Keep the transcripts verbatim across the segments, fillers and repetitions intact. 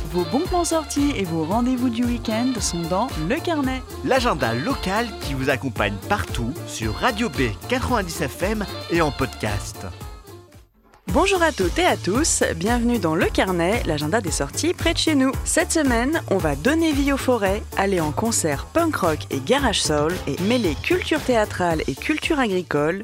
Vos bons plans sortis et vos rendez-vous du week-end sont dans Le Carnet. L'agenda local qui vous accompagne partout sur Radio B quatre-vingt-dix F M et en podcast. Bonjour à toutes et à tous, bienvenue dans Le Carnet, l'agenda des sorties près de chez nous. Cette semaine, on va donner vie aux forêts, aller en concert punk rock et garage soul et mêler culture théâtrale et culture agricole.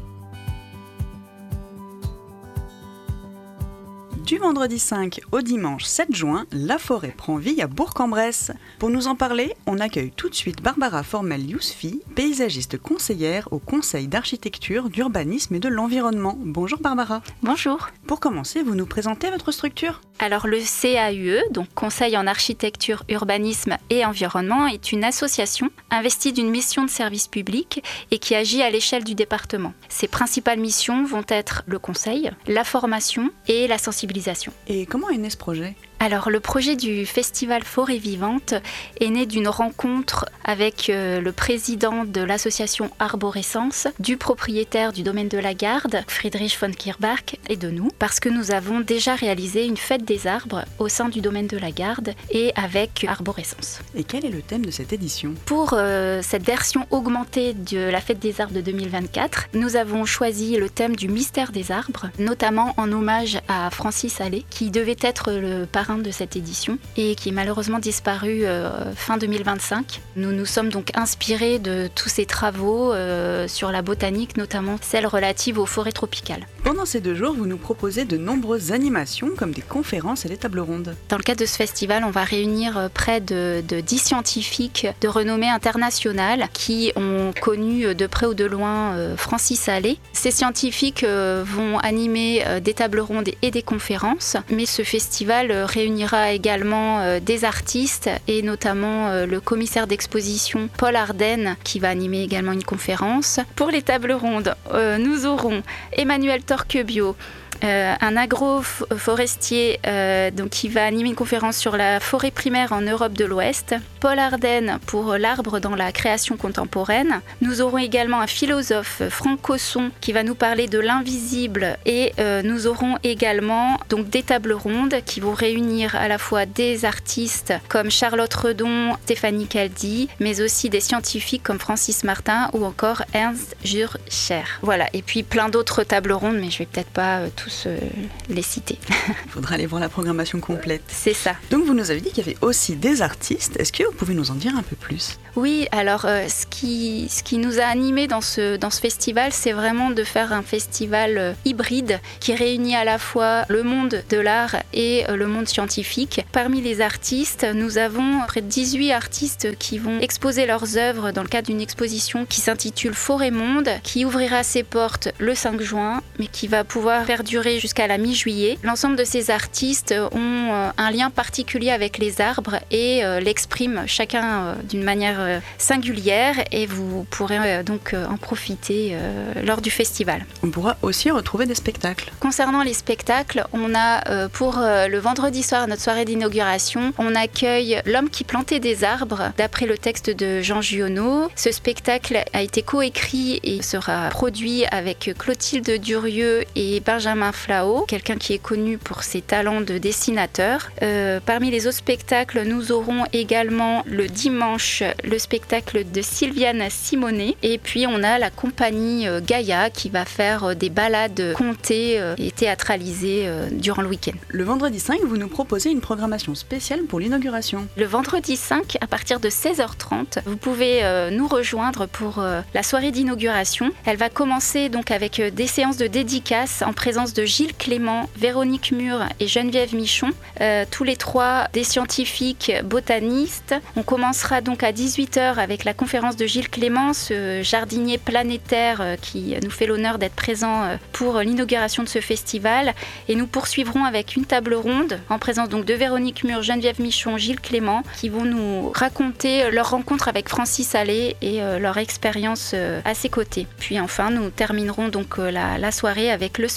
Du vendredi cinq au dimanche sept juin, la forêt prend vie à Bourg-en-Bresse. Pour nous en parler, on accueille tout de suite Barbara Formel-Yousfi, paysagiste conseillère au Conseil d'architecture, d'urbanisme et de l'environnement. Bonjour Barbara. Bonjour. Pour commencer, vous nous présentez votre structure ? Alors le C A U E, donc Conseil en architecture, urbanisme et environnement, est une association investie d'une mission de service public et qui agit à l'échelle du département. Ses principales missions vont être le conseil, la formation et la sensibilisation. Et comment est né ce projet ? Alors le projet du festival Forêt Vivante est né d'une rencontre avec euh, le président de l'association Arborescence, du propriétaire du domaine de la Garde, Friedrich von Kirbach, et de nous, parce que nous avons déjà réalisé une fête des arbres au sein du domaine de la Garde et avec Arborescence. Et quel est le thème de cette édition ? Pour euh, cette version augmentée de la fête des arbres de deux mille vingt-quatre, nous avons choisi le thème du mystère des arbres, notamment en hommage à Francis Allais, qui devait être le parrain de cette édition et qui est malheureusement disparu euh, fin deux mille vingt-cinq. Nous nous sommes donc inspirés de tous ces travaux euh, sur la botanique, notamment celle relative aux forêts tropicales. Pendant ces deux jours, vous nous proposez de nombreuses animations comme des conférences et des tables rondes. Dans le cadre de ce festival, on va réunir près de, de dix scientifiques de renommée internationale qui ont connu de près ou de loin euh, Francis Allais. Ces scientifiques euh, vont animer euh, des tables rondes et des conférences, mais ce festival euh, réunira également euh, des artistes et notamment euh, le commissaire d'exposition Paul Ardenne qui va animer également une conférence. Pour les tables rondes, euh, nous aurons Emmanuel Torquebio, Euh, un agroforestier euh, donc, qui va animer une conférence sur la forêt primaire en Europe de l'Ouest. Paul Ardenne pour l'arbre dans la création contemporaine. Nous aurons également un philosophe, Franck Cosson, qui va nous parler de l'invisible. Et euh, nous aurons également donc, des tables rondes qui vont réunir à la fois des artistes comme Charlotte Redon, Stéphanie Caldi, mais aussi des scientifiques comme Francis Martin ou encore Ernst Jurcher. Voilà, et puis plein d'autres tables rondes, mais je vais peut-être pas euh, tous les citer. Il faudra aller voir la programmation complète. C'est ça. Donc vous nous avez dit qu'il y avait aussi des artistes. Est-ce que vous pouvez nous en dire un peu plus ? Oui, alors euh, ce, qui, ce qui nous a animés dans ce, dans ce festival, c'est vraiment de faire un festival euh, hybride qui réunit à la fois le monde de l'art et euh, le monde scientifique. Parmi les artistes, nous avons près de dix-huit artistes qui vont exposer leurs œuvres dans le cadre d'une exposition qui s'intitule Forêt Monde, qui ouvrira ses portes le cinq juin, mais qui va pouvoir perdurer jusqu'à la mi-juillet. L'ensemble de ces artistes ont un lien particulier avec les arbres et l'expriment chacun d'une manière singulière et vous pourrez donc en profiter lors du festival. On pourra aussi retrouver des spectacles. Concernant les spectacles, on a pour le vendredi soir, notre soirée d'inauguration, on accueille L'homme qui plantait des arbres d'après le texte de Jean Giono. Ce spectacle a été coécrit et sera produit avec Clotilde Durieux et Benjamin Flao, quelqu'un qui est connu pour ses talents de dessinateur. Euh, parmi les autres spectacles, nous aurons également le dimanche le spectacle de Sylviane Simonet et puis on a la compagnie euh, Gaïa qui va faire euh, des balades contées euh, et théâtralisées euh, durant le week-end. Le vendredi cinq, vous nous proposez une programmation spéciale pour l'inauguration. Le vendredi cinq, à partir de seize heures trente, vous pouvez euh, nous rejoindre pour euh, la soirée d'inauguration. Elle va commencer donc avec euh, des séances de dédicaces en présence de Gilles Clément, Véronique Mur et Geneviève Michon, euh, tous les trois des scientifiques botanistes. On commencera donc à dix-huit heures avec la conférence de Gilles Clément, ce jardinier planétaire euh, qui nous fait l'honneur d'être présent euh, pour l'inauguration de ce festival. Et nous poursuivrons avec une table ronde en présence donc de Véronique Mur, Geneviève Michon, Gilles Clément, qui vont nous raconter leur rencontre avec Francis Allais et euh, leur expérience euh, à ses côtés. Puis enfin, nous terminerons donc euh, la, la soirée avec le spectacle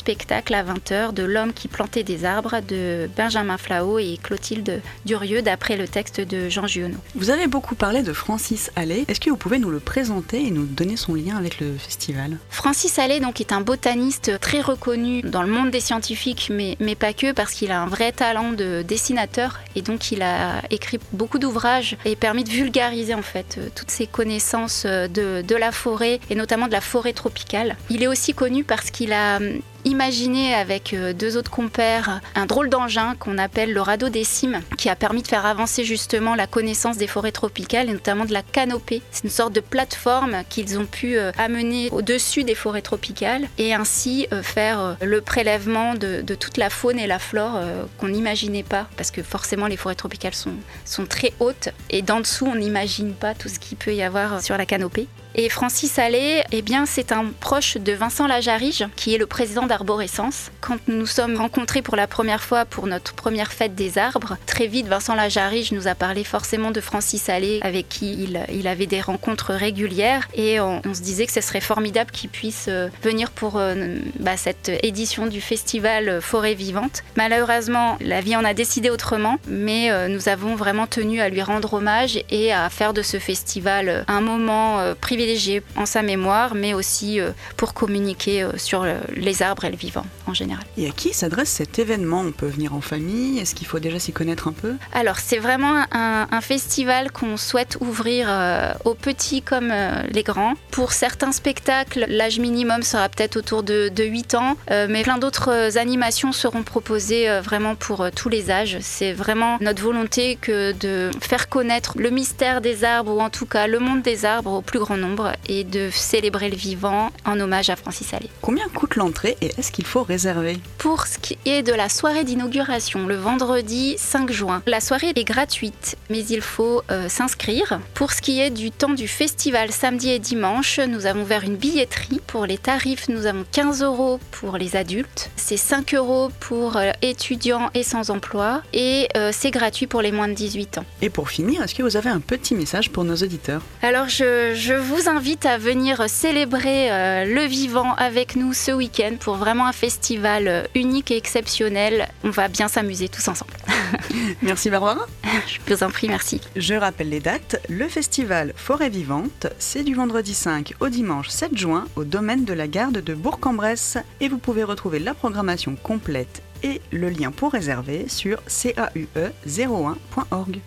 Jacques Lavinteur de L'homme qui plantait des arbres de Benjamin Flao et Clotilde Durieux d'après le texte de Jean Giono. Vous avez beaucoup parlé de Francis Allais. Est-ce que vous pouvez nous le présenter et nous donner son lien avec le festival ? Francis Allais donc, est un botaniste très reconnu dans le monde des scientifiques, mais, mais pas que, parce qu'il a un vrai talent de dessinateur et donc il a écrit beaucoup d'ouvrages et permis de vulgariser en fait toutes ses connaissances de, de la forêt et notamment de la forêt tropicale. Il est aussi connu parce qu'il a imaginé avec deux autres compères un drôle d'engin qu'on appelle le radeau des cimes, qui a permis de faire avancer justement la connaissance des forêts tropicales et notamment de la canopée. C'est une sorte de plateforme qu'ils ont pu amener au-dessus des forêts tropicales et ainsi faire le prélèvement de, de toute la faune et la flore qu'on n'imaginait pas, parce que forcément les forêts tropicales sont, sont très hautes et d'en dessous on n'imagine pas tout ce qu'il peut y avoir sur la canopée. Et Francis Allais, eh bien, c'est un proche de Vincent Lajarige, qui est le président d'Arborescence. Quand nous nous sommes rencontrés pour la première fois pour notre première fête des arbres, très vite, Vincent Lajarige nous a parlé forcément de Francis Allais, avec qui il, il avait des rencontres régulières. Et on, on se disait que ce serait formidable qu'il puisse venir pour euh, bah, cette édition du festival Forêt Vivante. Malheureusement, la vie en a décidé autrement, mais euh, nous avons vraiment tenu à lui rendre hommage et à faire de ce festival un moment euh, privilégié en sa mémoire, mais aussi pour communiquer sur les arbres et le vivant en général. Et à qui s'adresse cet événement ? On peut venir en famille ? Est-ce qu'il faut déjà s'y connaître un peu ? Alors, c'est vraiment un, un festival qu'on souhaite ouvrir euh, aux petits comme euh, les grands. Pour certains spectacles, l'âge minimum sera peut-être autour de, de huit ans, euh, mais plein d'autres animations seront proposées euh, vraiment pour euh, tous les âges. C'est vraiment notre volonté que de faire connaître le mystère des arbres, ou en tout cas le monde des arbres au plus grand nombre, et de célébrer le vivant en hommage à Francis Allais. Combien coûte l'entrée et est-ce qu'il faut réserver ? Pour ce qui est de la soirée d'inauguration, le vendredi cinq juin, la soirée est gratuite, mais il faut euh, s'inscrire. Pour ce qui est du temps du festival, samedi et dimanche, nous avons ouvert une billetterie. Pour les tarifs, nous avons quinze euros pour les adultes, c'est cinq euros pour euh, étudiants et sans emploi, et euh, c'est gratuit pour les moins de dix-huit ans. Et pour finir, est-ce que vous avez un petit message pour nos auditeurs ? Alors, je, je vous invite à venir célébrer euh, le vivant avec nous ce week-end pour vraiment un festival unique et exceptionnel. On va bien s'amuser tous ensemble. Merci Barbara. Je vous en prie, merci. Je rappelle les dates. Le festival Forêt Vivante, c'est du vendredi cinq au dimanche sept juin au domaine de la Garde de Bourg-en-Bresse. Et vous pouvez retrouver la programmation complète et le lien pour réserver sur c a u e zéro un point org.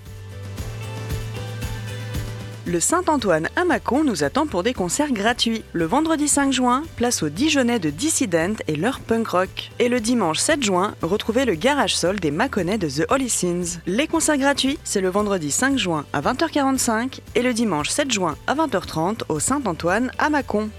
Le Saint-Antoine à Mâcon nous attend pour des concerts gratuits. Le vendredi cinq juin, place aux Dijonais de Dissident et leur punk rock. Et le dimanche sept juin, retrouvez le garage sol des Mâconnais de The Holy Sins. Les concerts gratuits, c'est le vendredi cinq juin à vingt heures quarante-cinq et le dimanche sept juin à vingt heures trente au Saint-Antoine à Mâcon.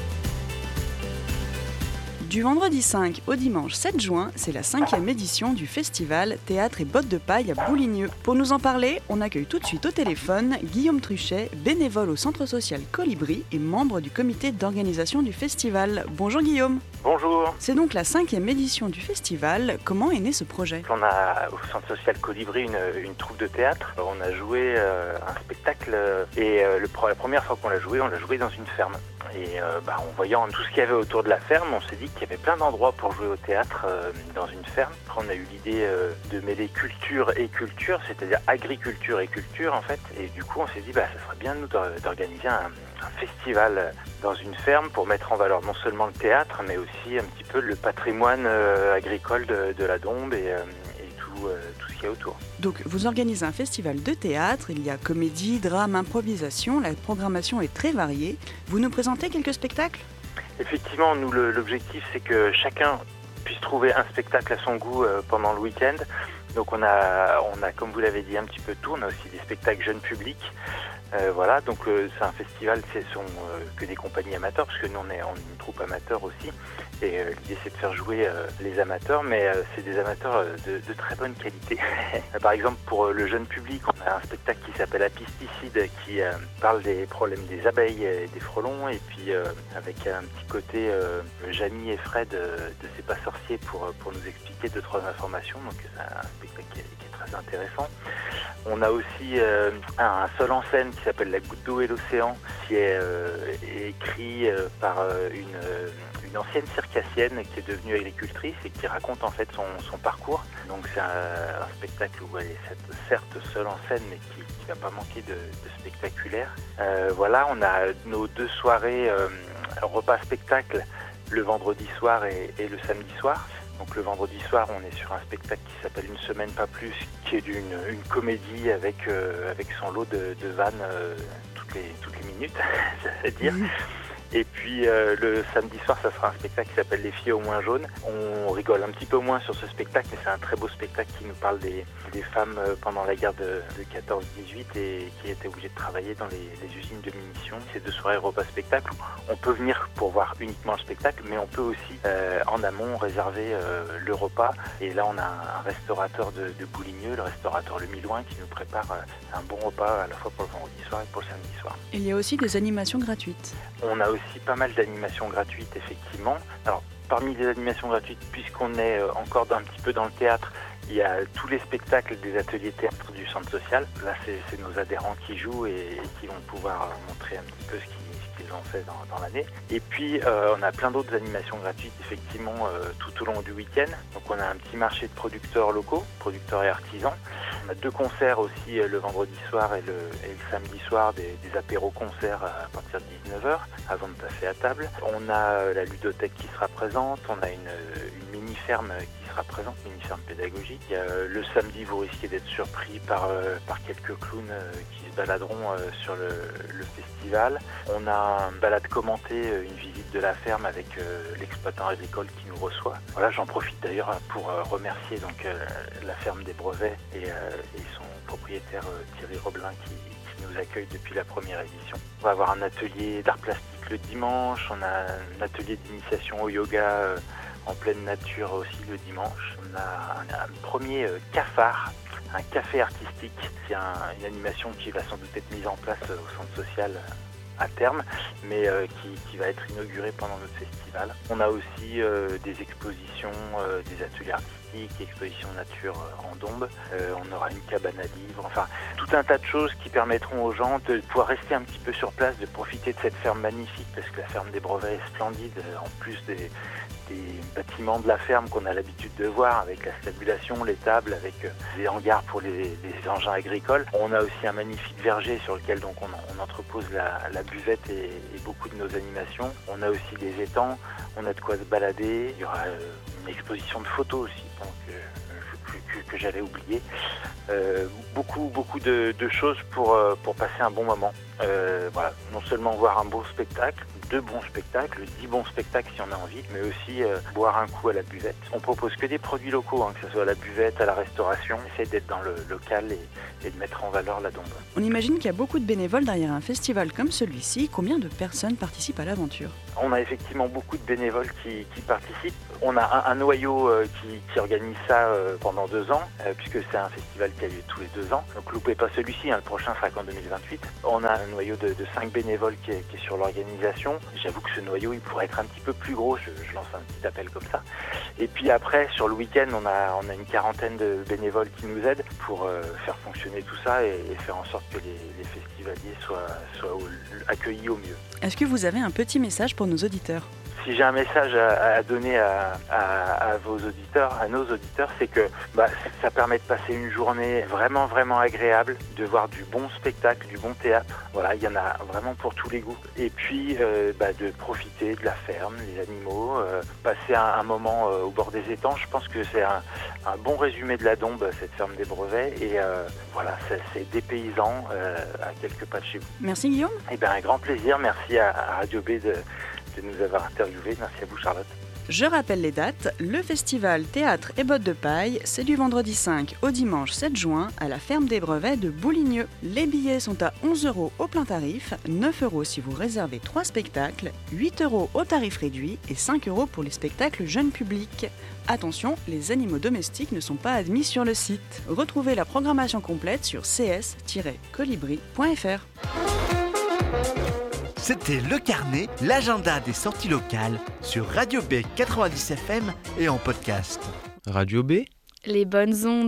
Du vendredi cinq au dimanche sept juin, c'est la cinquième édition du festival Théâtre et Bottes de Paille à Bouligneux. Pour nous en parler, on accueille tout de suite au téléphone Guillaume Truchet, bénévole au Centre social Colibri et membre du comité d'organisation du festival. Bonjour Guillaume. Bonjour. C'est donc la cinquième édition du festival. Comment est né ce projet ? On a au Centre social Colibri une, une troupe de théâtre. On a joué euh, un spectacle et euh, le, la première fois qu'on l'a joué, on l'a joué dans une ferme. Et euh, bah, en voyant tout ce qu'il y avait autour de la ferme, on s'est dit qu'il y avait plein d'endroits pour jouer au théâtre euh, dans une ferme. Après, on a eu l'idée euh, de mêler culture et culture, c'est-à-dire agriculture et culture en fait. Et du coup, on s'est dit bah ça serait bien nous d'organiser un, un festival dans une ferme pour mettre en valeur non seulement le théâtre, mais aussi un petit peu le patrimoine euh, agricole de, de la Dombes et, euh, et tout, euh, tout ce qu'il y a autour. Donc vous organisez un festival de théâtre, il y a comédie, drame, improvisation, la programmation est très variée. Vous nous présentez quelques spectacles ? Effectivement, nous le, l'objectif c'est que chacun puisse trouver un spectacle à son goût euh, pendant le week-end. Donc on a, on a, comme vous l'avez dit, un petit peu tout. On a aussi des spectacles jeunes publics. Euh, voilà, donc euh, c'est un festival, ce sont euh, que des compagnies amateurs, parce que nous on est, on est une troupe amateur aussi. Et euh, l'idée c'est de faire jouer euh, les amateurs, mais euh, c'est des amateurs de, de très bonne qualité. Par exemple, pour euh, le jeune public, on a un spectacle qui s'appelle Apisticide, qui euh, parle des problèmes des abeilles et des frelons, et puis euh, avec un petit côté euh, Jamie et Fred euh, de C'est pas sorcier pour, pour nous expliquer deux trois informations. Donc c'est un spectacle qui est, qui est très intéressant. On a aussi euh, un seul en scène qui s'appelle La goutte d'eau et l'océan, qui est euh, écrit euh, par euh, une, euh, une ancienne circassienne qui est devenue agricultrice et qui raconte en fait son, son parcours. Donc c'est un, un spectacle où elle est certes seule en scène, mais qui ne va pas manquer de, de spectaculaire. Euh, voilà, on a nos deux soirées euh, repas-spectacle le vendredi soir et, et le samedi soir. Donc le vendredi soir, on est sur un spectacle qui s'appelle Une semaine pas plus, qui est d'une une comédie avec euh, avec son lot de, de vannes euh, toutes les toutes les minutes, c'est-à-dire. Et puis euh, le samedi soir, ça sera un spectacle qui s'appelle Les filles au moins jaunes. On rigole un petit peu moins sur ce spectacle, mais c'est un très beau spectacle qui nous parle des, des femmes pendant la guerre de, de quatorze dix-huit et qui étaient obligées de travailler dans les, les usines de munitions. C'est deux soirées repas-spectacle. On peut venir pour voir uniquement le spectacle, mais on peut aussi euh, en amont réserver euh, le repas. Et là, on a un, un restaurateur de, de Bouligneux, le restaurateur Le Milouin, qui nous prépare euh, un bon repas à la fois pour le vendredi soir et pour le samedi soir. Il y a aussi des animations gratuites. On a aussi pas mal d'animations gratuites, effectivement. Alors, parmi les animations gratuites, puisqu'on est encore un petit peu dans le théâtre, il y a tous les spectacles des ateliers théâtre du centre social. Là, c'est, c'est nos adhérents qui jouent et, et qui vont pouvoir montrer un petit peu ce qu'ils, ce qu'ils ont fait dans, dans l'année. Et puis, euh, on a plein d'autres animations gratuites, effectivement, euh, tout au long du week-end. Donc, on a un petit marché de producteurs locaux, producteurs et artisans. On a deux concerts aussi euh, le vendredi soir et le, et le samedi soir, des, des apéros-concerts à partir de dix-neuf heures, avant de passer à table. On a euh, la ludothèque qui sera présente, on a une, une mini-ferme qui sera présente, mini-ferme pédagogique. Et, euh, le samedi, vous risquez d'être surpris par, euh, par quelques clowns euh, qui se baladeront euh, sur le, le festival. On a une balade commentée, une visite de la ferme avec euh, l'exploitant agricole qui nous reçoit. Voilà, j'en profite d'ailleurs pour euh, remercier donc, euh, la ferme des Brevets et, euh, et son propriétaire euh, Thierry Roblin qui, qui nous accueille depuis la première édition. On va avoir un atelier d'art plastique le dimanche, on a un atelier d'initiation au yoga euh, en pleine nature aussi le dimanche. On a un, un premier euh, cafard, un café artistique. C'est un, une animation qui va sans doute être mise en place euh, au centre social euh, à terme, mais euh, qui, qui va être inaugurée pendant notre festival. On a aussi euh, des expositions, euh, des ateliers artistiques, expositions nature euh, en Dombes. Euh, on aura une cabane à livres, enfin tout un tas de choses qui permettront aux gens de pouvoir rester un petit peu sur place, de profiter de cette ferme magnifique, parce que la ferme des Brevets est splendide, en plus des, des bâtiments de la ferme qu'on a l'habitude de voir, avec la stabulation, les tables, avec euh, des hangars pour les, les engins agricoles. On a aussi un magnifique verger sur lequel donc on, on entrepose la, la buvette et, et beaucoup de nos animations. On a aussi des étangs, on a de quoi se balader. Il y aura euh, une exposition de photos aussi, donc, euh, que, que, que j'avais oublié. Euh, beaucoup beaucoup de, de choses pour, euh, pour passer un bon moment. Euh, voilà, non seulement voir un beau spectacle, deux bons spectacles, dix bons spectacles si on a envie, mais aussi euh, boire un coup à la buvette. On propose que des produits locaux, hein, que ce soit à la buvette, à la restauration. On essaie d'être dans le local et, et de mettre en valeur la Dombe. On imagine qu'il y a beaucoup de bénévoles derrière un festival comme celui-ci. Combien de personnes participent à l'aventure ? On a effectivement beaucoup de bénévoles qui, qui participent. On a un, un noyau euh, qui, qui organise ça euh, pendant deux ans, euh, puisque c'est un festival qui a lieu tous les deux ans. Donc loupez pas celui-ci, hein, le prochain sera qu'en deux mille vingt-huit. On a un noyau de, de cinq bénévoles qui est, qui est sur l'organisation. J'avoue que ce noyau, il pourrait être un petit peu plus gros, je, je lance un petit appel comme ça. Et puis après, sur le week-end, on a, on a une quarantaine de bénévoles qui nous aident pour euh, faire fonctionner tout ça et, et faire en sorte que les, les festivaliers soient, soient au, accueillis au mieux. Est-ce que vous avez un petit message pour nos auditeurs ? Si j'ai un message à, à donner à, à, à vos auditeurs, à nos auditeurs, c'est que bah, ça permet de passer une journée vraiment, vraiment agréable, de voir du bon spectacle, du bon théâtre. Voilà, il y en a vraiment pour tous les goûts. Et puis, euh, bah, de profiter de la ferme, des animaux, euh, passer un, un moment euh, au bord des étangs. Je pense que c'est un, un bon résumé de la Dombe, cette ferme des Brevets. Et euh, voilà, c'est, c'est dépaysant euh, à quelques pas de chez vous. Merci Guillaume. Eh bien, un grand plaisir. Merci à, à Radio B de... de nous avoir interviewés. Merci à vous Charlotte. Je rappelle les dates. Le festival Théâtre et Bottes de Paille, c'est du vendredi cinq au dimanche sept juin à la ferme des Brevets de Bouligneux. Les billets sont à onze euros au plein tarif, neuf euros si vous réservez trois spectacles, huit euros au tarif réduit et cinq euros pour les spectacles jeunes publics. Attention, les animaux domestiques ne sont pas admis sur le site. Retrouvez la programmation complète sur c s tiret colibri point f r. C'était Le Carnet, l'agenda des sorties locales sur Radio B quatre-vingt-dix F M et en podcast. Radio B, les bonnes ondes.